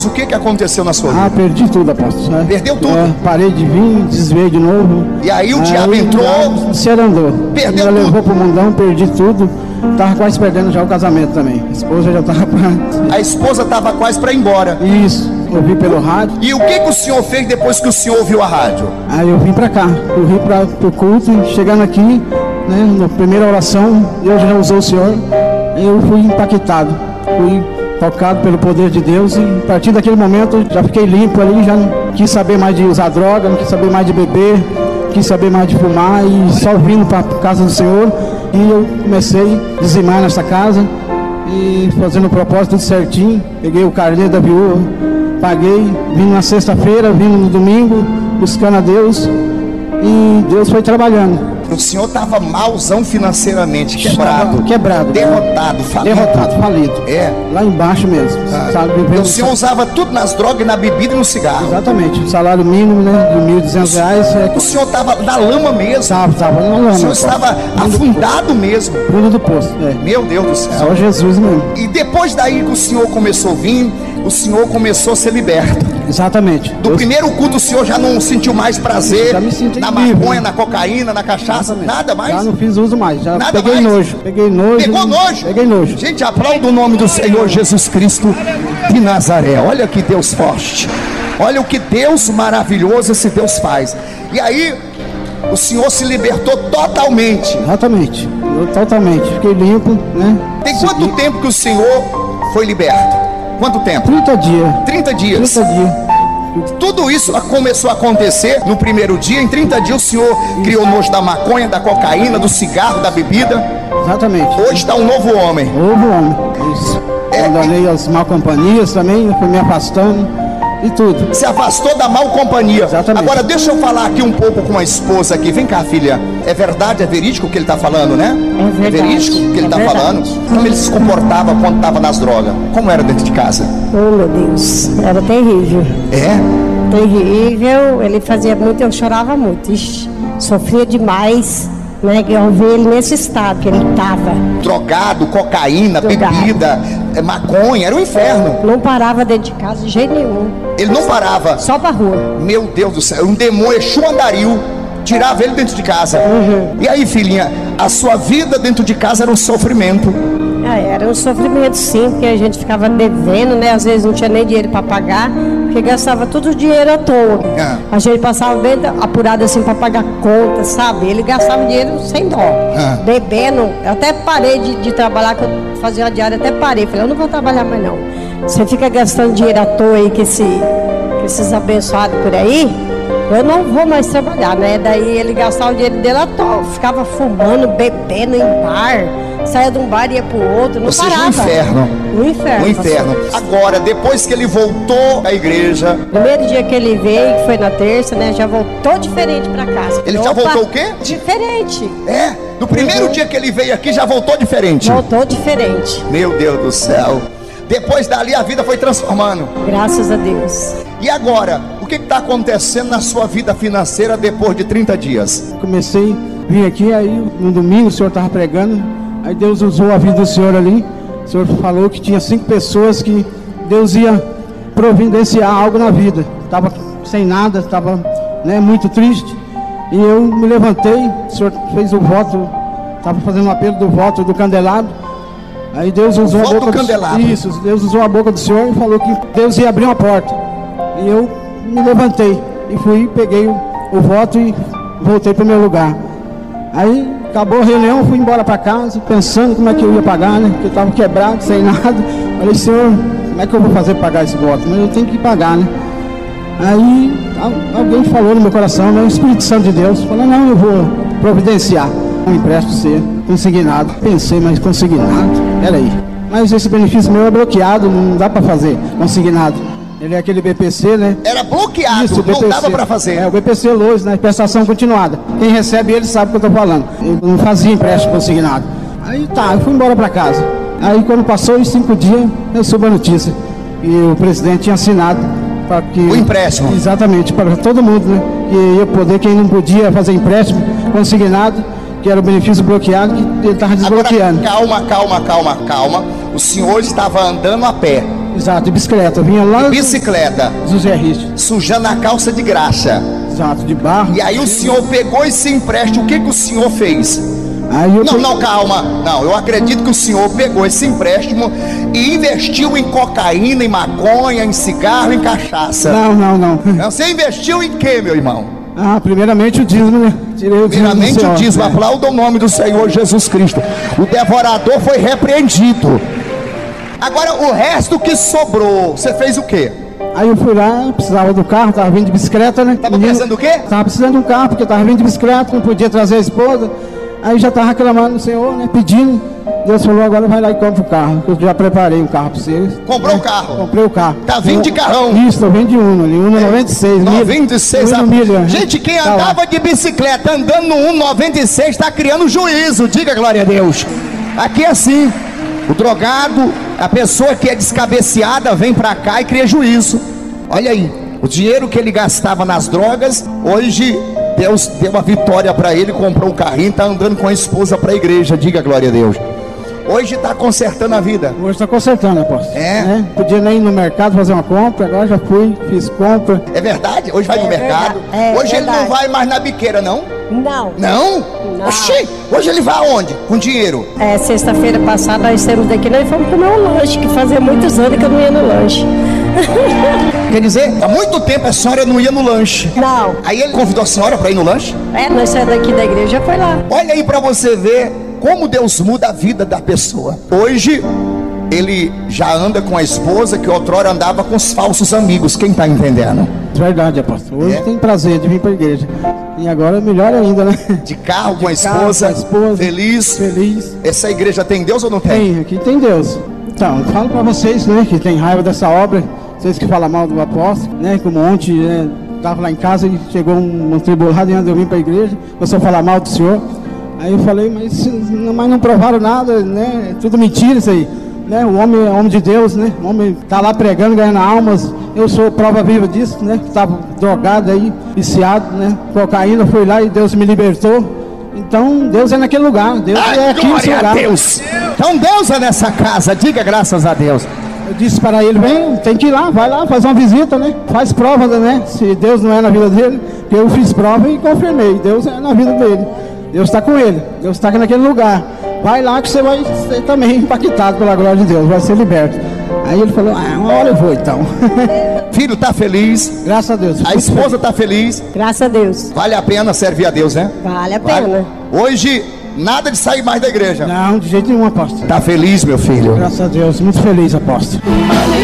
O que aconteceu na sua vida? Perdi tudo, apóstolo. Perdeu tudo? Parei de vir, desviei de novo. E aí o diabo entrou. Você andou. Perdeu tudo. Levou pro mundão, perdi tudo. Tava quase perdendo já o casamento também. A esposa já tava A esposa tava quase para ir embora. Isso, ouvi pelo rádio. E o que o senhor fez depois que o senhor ouviu a rádio? Aí eu vim pra cá, corri pro culto, chegando aqui, né, na primeira oração, Deus já usou o senhor. Eu fui impactado, fui tocado pelo poder de Deus, e a partir daquele momento já fiquei limpo ali, já não quis saber mais de usar droga, não quis saber mais de beber, não quis saber mais de fumar, e só vindo para a casa do Senhor. E eu comecei a dizimar nessa casa e fazendo o propósito tudo certinho. Peguei o carnê da viúva, paguei, vim na sexta-feira, vim no domingo, buscando a Deus, e Deus foi trabalhando. O senhor estava malzão financeiramente, quebrado, derrotado, falido. É. Lá embaixo mesmo. Sabe, o senhor usava tudo nas drogas, na bebida e no cigarro. Exatamente. Salário mínimo, né, de R$1.200. O senhor estava na lama mesmo. Estava na lama. O senhor estava afundado mesmo. Fundo do poço. Meu Deus do céu. Só Jesus mesmo. E depois daí que o senhor começou a vir, o senhor começou a ser liberto. Exatamente. Do primeiro culto o senhor já não sentiu mais prazer na maconha, na cocaína, na cachaça, nada mais? Já não fiz uso mais, já nada peguei mais? nojo. Peguei nojo. Pegou nojo? Peguei nojo. Gente, aplauda o nome do Senhor Jesus Cristo de Nazaré. Olha que Deus forte. Olha o que Deus maravilhoso esse Deus faz. E aí, o senhor se libertou totalmente. Exatamente. Eu totalmente. Fiquei limpo, né? Tem quanto tempo que o senhor foi liberto? Quanto tempo? 30 dias. 30 dias. 30 dias. Tudo isso começou a acontecer no primeiro dia. Em 30 dias o senhor criou nojo da maconha, da cocaína, do cigarro, da bebida. Exatamente. Hoje está um novo homem. Novo homem. Isso. Abandonei as mal companhias também, fui me afastando e tudo. Se afastou da mal companhia. Exatamente. Agora deixa eu falar aqui um pouco com a esposa aqui. Vem cá, filha. É verdade, é verídico o que ele está falando, né? É verdade. É verídico o que ele está falando? Como ele se comportava quando estava nas drogas? Como era dentro de casa? Oh, meu Deus, era terrível. É? Terrível, ele fazia muito, eu chorava muito. Ixi, sofria demais, né? Eu vi ele nesse estado que ele estava. Drogado, cocaína, bebida, maconha, era um inferno. Não parava dentro de casa de jeito nenhum. Ele não parava? Só pra rua. Meu Deus do céu, um demônio, Exu Andarilho, tirava ele dentro de casa. E aí, filhinha, a sua vida dentro de casa era um sofrimento. Era um sofrimento, sim, porque a gente ficava devendo, né? Às vezes não tinha nem dinheiro para pagar, porque gastava todo o dinheiro à toa. A gente passava bem apurado assim para pagar conta, sabe? Ele gastava dinheiro sem dó, bebendo. Eu até parei de trabalhar, que eu fazia uma diária, até parei. Falei, eu não vou trabalhar mais não. Você fica gastando dinheiro à toa aí com esses abençoados por aí, eu não vou mais trabalhar, né? Daí ele gastava o dinheiro dele à toa, ficava fumando, bebendo em bar. Saia de um bar e ia pro outro, não parava. Um inferno. Um inferno. Um inferno. Agora, depois que ele voltou à igreja... Primeiro dia que ele veio, que foi na terça, né? Já voltou diferente pra casa. Ele já voltou o quê? Diferente. É? No primeiro dia que ele veio aqui, já voltou diferente? Voltou diferente. Meu Deus do céu. Depois dali, a vida foi transformando. Graças a Deus. E agora, o que está acontecendo na sua vida financeira depois de 30 dias? Comecei a vir aqui, aí no domingo o senhor estava pregando. Aí Deus usou a vida do senhor ali. O senhor falou que tinha 5 pessoas que Deus ia providenciar algo na vida. Estava sem nada, estava, né, muito triste. E eu me levantei, o senhor fez o voto, estava fazendo um apelo do voto do candelabro. Aí Deus usou a boca do candelabro. Isso, Deus usou a boca do senhor e falou que Deus ia abrir uma porta. E eu me levantei e fui, peguei o voto e voltei para o meu lugar. Aí acabou a reunião, fui embora para casa, pensando como é que eu ia pagar, né? Porque eu estava quebrado, sem nada. Falei, senhor, como é que eu vou fazer para pagar esse voto? Mas eu tenho que pagar, né? Aí alguém falou no meu coração, né? O Espírito Santo de Deus falou, não, eu vou providenciar um empréstimo ser consignado. Pensei, mas consignado? Peraí. Mas esse benefício meu é bloqueado, não dá para fazer consignado. Ele é aquele BPC, né? Era bloqueado, isso, não BPC. dava para fazer. É o BPC Lois, né? Prestação continuada. Quem recebe ele sabe o que eu tô falando. Eu não fazia empréstimo consignado. Aí tá, eu fui embora para casa. Aí quando passou os 5 dias, eu soube a notícia. E o presidente tinha assinado para que... O empréstimo. Exatamente, para todo mundo, né? Que ia poder, quem não podia fazer empréstimo consignado, que era o benefício bloqueado, que ele estava desbloqueando. Agora, calma. O senhor estava andando a pé. Exato, de bicicleta. Vinha lá De bicicleta, José Richo. sujando a calça de graxa. Exato, de barro. E aí o senhor pegou esse empréstimo, o que o senhor fez? Aí eu Não, calma. Não, eu acredito que o senhor pegou esse empréstimo e investiu em cocaína, em maconha, em cigarro, em cachaça. Não. Você investiu em quê, meu irmão? Primeiramente o dízimo, né? Tirei o dízimo. Primeiramente o dízimo. Aplauda o nome do Senhor Jesus Cristo. O devorador foi repreendido. Agora o resto que sobrou, você fez o quê? Aí eu fui lá, precisava do carro, tava vindo de bicicleta, né? Tava precisando do quê? Tava precisando de um carro, porque tava vindo de bicicleta, não podia trazer a esposa. Aí já tava reclamando do Senhor, né? Pedindo. Deus falou, agora vai lá e compra o carro. Eu já preparei um carro para vocês. Comprou o carro? Comprei o carro. Tá vindo de carrão? Isso, tô vindo de Uno ali, Uno 96. 96, milha. Gente, quem andava de bicicleta andando no 196 tá criando juízo. Diga glória a Deus. Aqui é assim. O drogado, a pessoa que é descabeceada vem pra cá e cria juízo. Olha aí, o dinheiro que ele gastava nas drogas, hoje Deus deu uma vitória para ele, comprou um carrinho, tá andando com a esposa para a igreja. Diga glória a Deus. Hoje está consertando a vida. Hoje está consertando, apóstolo. É? Podia nem ir no mercado fazer uma compra, agora já fui, fiz compra. É verdade? Hoje vai no mercado? Hoje ele não vai mais na biqueira, não? Não. Não? Oxi, hoje ele vai aonde? Com dinheiro? Sexta-feira passada nós saímos daqui, nós fomos comer um lanche, que fazia muitos anos que eu não ia no lanche. Quer dizer, há muito tempo a senhora não ia no lanche. Não. Aí ele convidou a senhora para ir no lanche? Nós saímos daqui da igreja, foi lá. Olha aí para você ver como Deus muda a vida da pessoa. Hoje ele já anda com a esposa que outrora andava com os falsos amigos. Quem está entendendo? Verdade, apóstolo. Hoje tem prazer de vir para a igreja. E agora é melhor ainda, né? De carro com a esposa, feliz. Essa igreja tem Deus ou não tem? Tem, aqui tem Deus. Então, eu falo para vocês, né, que tem raiva dessa obra, vocês que falam mal do apóstolo, né, como ontem, né, estava lá em casa e chegou um tribulado e eu vim para a igreja, começou a falar mal do senhor. Aí eu falei, mas não provaram nada, né? É tudo mentira isso aí, né? O homem é homem de Deus, né? O homem está lá pregando, ganhando almas. Eu sou prova viva disso, né? Estava drogado aí, viciado, né? Cocaína, fui lá e Deus me libertou. Então Deus é naquele lugar, Deus é aqui nesse lugar. Deus. Então Deus é nessa casa, diga graças a Deus. Eu disse para ele, vem, tem que ir lá, vai lá, faz uma visita, né? Faz prova, né? Se Deus não é na vida dele, eu fiz prova e confirmei, Deus é na vida dele. Deus está com ele, Deus está aqui naquele lugar. Vai lá que você vai ser também impactado pela glória de Deus, vai ser liberto. Aí ele falou, uma hora eu vou então. Filho está feliz. Graças a Deus. A esposa está feliz. Graças a Deus. Vale a pena servir a Deus, né? Vale a pena. Hoje, nada de sair mais da igreja. Não, de jeito nenhum, apóstolo. Está feliz, meu filho? Graças a Deus, muito feliz, apóstolo.